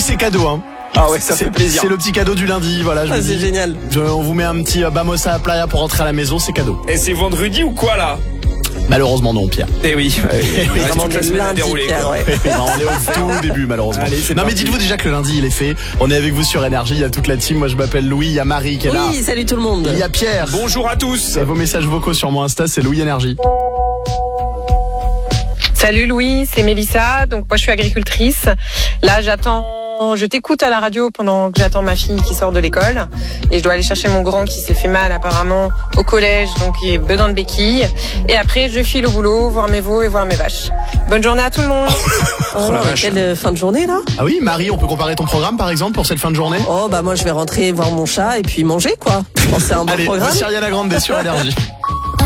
c'est cadeau, hein. Ah ouais, ça fait plaisir. C'est le petit cadeau du lundi, voilà. C'est génial. On vous met un petit Bamosa à playa pour rentrer à la maison, c'est cadeau. Et c'est vendredi ou quoi là? Malheureusement non, Pierre. Eh oui, Vraiment toute la semaine à lundi, dérouler, Pierre, quoi. ouais. On est au tout début malheureusement. Allez, c'est non parti. mais dites-vous déjà que le lundi il est fait. On est avec vous sur Énergie, il y a toute la team. Moi je m'appelle Louis, il y a Marie qui est là. Oui, salut tout le monde. Il y a Pierre. Bonjour à tous. Et vos messages vocaux sur mon Insta, c'est Louis Énergie. Salut Louis, c'est Mélissa. Donc moi je suis agricultrice. Là je t'écoute à la radio pendant que j'attends ma fille qui sort de l'école et je dois aller chercher mon grand qui s'est fait mal apparemment au collège, donc il est besoin de béquilles. Et après je file au boulot, voir mes veaux et voir mes vaches. Bonne journée à tout le monde. Quelle fin de journée là? Ah oui, Marie, on peut comparer ton programme par exemple pour cette fin de journée? Oh bah moi je vais rentrer voir mon chat et puis manger quoi. Je pense que c'est un bon Allez, programme. voici Ariana Grande sur Énergie.